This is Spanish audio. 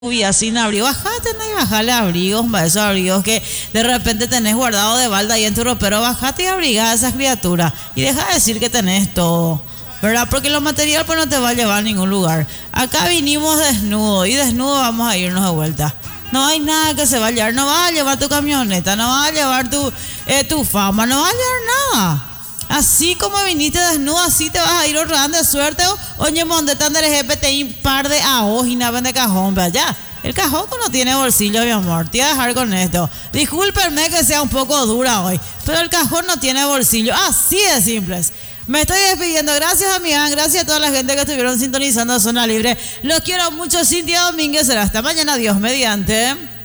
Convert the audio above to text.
lluvia, sin abrigo, bajate, no y bajale abrigos, esos abrigos que de repente tenés guardado de balda ahí en tu ropero, bajate y abrigá a esas criaturas y deja de decir que tenés todo, ¿verdad? Porque lo material pues no te va a llevar a ningún lugar. Acá vinimos desnudos y desnudos vamos a irnos de vuelta. No hay nada que se va a llevar, no vas a llevar tu camioneta, no vas a llevar tu fama, no vas a llevar nada. Así como viniste desnudo, así te vas a ir ahorrando de suerte. Oye, monde tan de GPT un par de ajos y nada de cajón, vaya. El cajón no tiene bolsillo, mi amor. Te voy a dejar con esto. Discúlpenme que sea un poco dura hoy, pero el cajón no tiene bolsillo. Así de simples. Me estoy despidiendo. Gracias, amiga. Gracias a toda la gente que estuvieron sintonizando Zona Libre. Los quiero mucho. Cintia Domínguez. Será hasta mañana. Dios mediante.